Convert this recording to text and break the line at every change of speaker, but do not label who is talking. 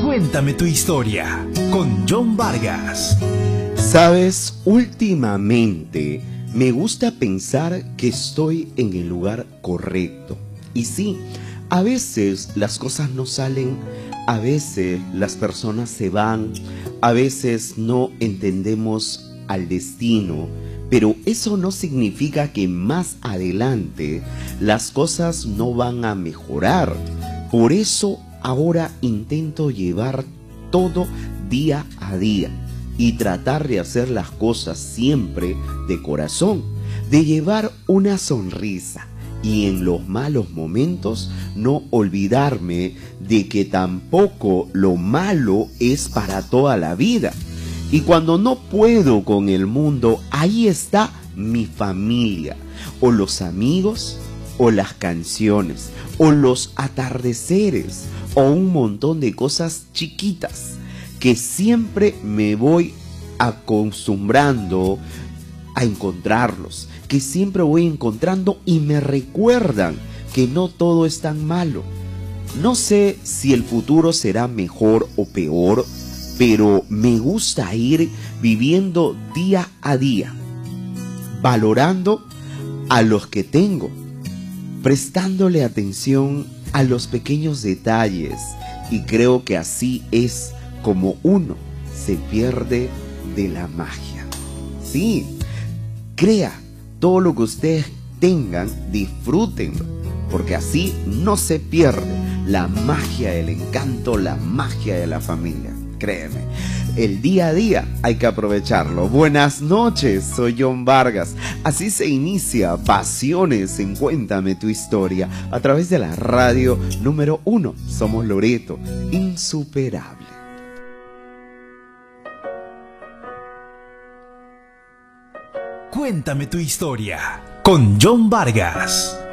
Cuéntame tu historia con John Vargas.
Sabes, últimamente me gusta pensar que estoy en el lugar correcto. Y sí, a veces las cosas no salen, a veces las personas se van, a veces no entendemos al destino, pero eso no significa que más adelante las cosas no van a mejorar. Por eso ahora intento llevar todo día a día y tratar de hacer las cosas siempre de corazón, de llevar una sonrisa y en los malos momentos no olvidarme de que tampoco lo malo es para toda la vida. Y cuando no puedo con el mundo, ahí está mi familia, o los amigos, o las canciones, o los atardeceres, o un montón de cosas chiquitas que siempre me voy acostumbrando a encontrarlos, que siempre voy encontrando y me recuerdan que no todo es tan malo. No sé si el futuro será mejor o peor, pero me gusta ir viviendo día a día, valorando a los que tengo, prestándole atención a los pequeños detalles, y creo que así es como uno se pierde de la magia. Sí, crea todo lo que ustedes tengan, disfrútenlo, porque así no se pierde la magia, el encanto, la magia de la familia. Créeme, el día a día hay que aprovecharlo. Buenas noches, soy John Vargas. Así se inicia Pasiones en Cuéntame tu Historia a través de la radio número 1. Somos Loreto, insuperable.
Cuéntame tu historia con John Vargas.